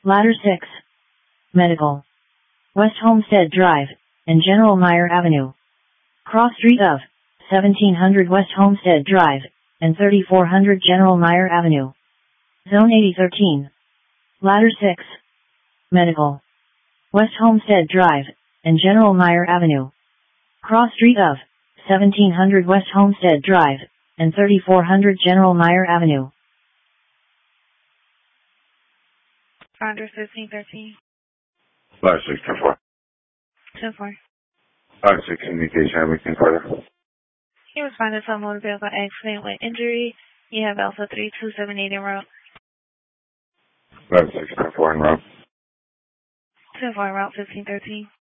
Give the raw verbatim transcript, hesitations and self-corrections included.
Ladder six. Medical. West Homestead Drive, and General Meyer Avenue. Cross street of seventeen hundred West Homestead Drive, and thirty-four hundred General Meyer Avenue. Zone eighty thirteen. Ladder six. Medical. West Homestead Drive, and General Meyer Avenue. Cross street of seventeen hundred West Homestead Drive, and thirty-four hundred General Meyer Avenue. Founder fifteen thirteen. Ladder six, ten four. ten four. Ladder six, communication, everything further. He responded to a motor vehicle accident with injury. You have Alpha three two seven eight en route. Ladder six, ten four en route. ten four en route fifteen thirteen.